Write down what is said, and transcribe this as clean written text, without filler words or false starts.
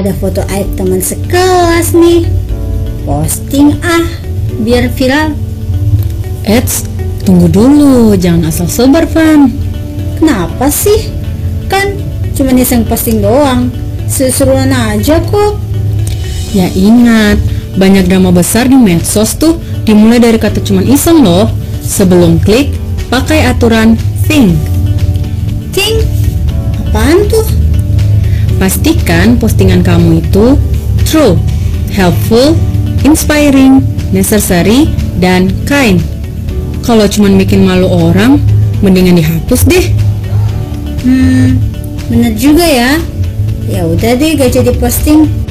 Ada foto aib teman sekelas nih. Posting biar viral. Eits, tunggu dulu, jangan asal sebar, Van. Kenapa sih? Kan cuma iseng posting doang. Seru-seruan aja kok. Ya ingat, banyak drama besar di medsos tuh dimulai dari kata cuman iseng loh. Sebelum klik, pakai aturan think. Think? Apaan tuh? Pastikan postingan kamu itu true, helpful, inspiring, necessary, dan kind. Kalau cuman bikin malu orang, mendingan dihapus deh. Bener juga ya. Ya udah deh, gak jadi posting.